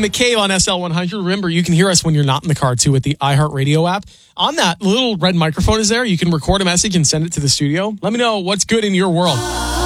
McCabe on SL100. Remember, you can hear us when you're not in the car, too, with the iHeartRadio app. On that, little red microphone is there. You can record a message and send it to the studio. Let me know what's good in your world.